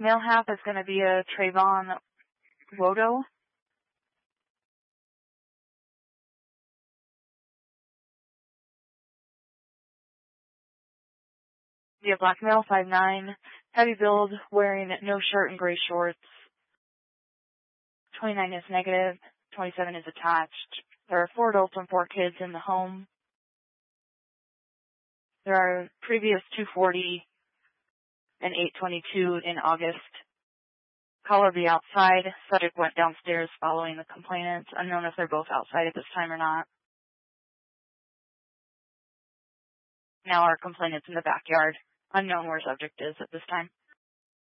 Male half is going to be a Trayvon Wodo. Be a black male, 5'9", heavy build, wearing no shirt and gray shorts. 29 is negative, 27 is attached. There are 4 adults and 4 kids in the home. There are previous 240 and 822 in August. Caller be outside. Subject went downstairs following the complainants. Unknown if they're both outside at this time or not. Now our complainant's in the backyard. Unknown where subject is at this time.